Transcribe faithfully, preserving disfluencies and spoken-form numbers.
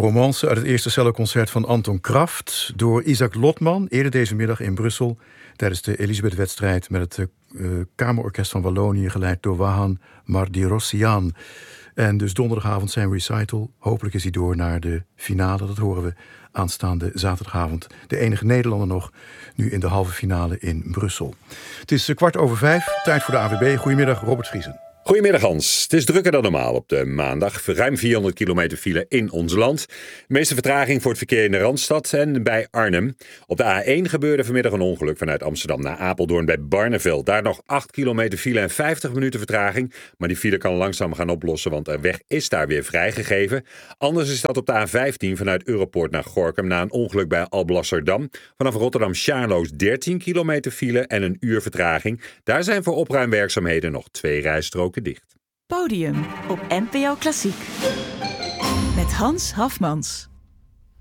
romance uit het eerste celloconcert van Anton Kraft door Isaac Lotman, eerder deze middag in Brussel tijdens de Elisabeth-wedstrijd met het uh, Kamerorkest van Wallonië, geleid door Wahan Mardirossian. En dus donderdagavond zijn recital. Hopelijk is hij door naar de finale. Dat horen we aanstaande zaterdagavond. De enige Nederlander nog, nu in de halve finale in Brussel. Het is kwart over vijf, tijd voor de A W B. Goedemiddag, Robert Vriesen. Goedemiddag Hans. Het is drukker dan normaal op de maandag. Ruim vierhonderd kilometer file in ons land. De meeste vertraging voor het verkeer in de Randstad en bij Arnhem. Op de A één gebeurde vanmiddag een ongeluk vanuit Amsterdam naar Apeldoorn bij Barneveld. Daar nog acht kilometer file en vijftig minuten vertraging. Maar die file kan langzaam gaan oplossen, want de weg is daar weer vrijgegeven. Anders is dat op de A vijftien vanuit Europoort naar Gorinchem na een ongeluk bij Alblasserdam. Vanaf Rotterdam-Charloes dertien kilometer file en een uur vertraging. Daar zijn voor opruimwerkzaamheden nog twee rijstroken dicht. Podium op N P O Klassiek met Hans Hafmans.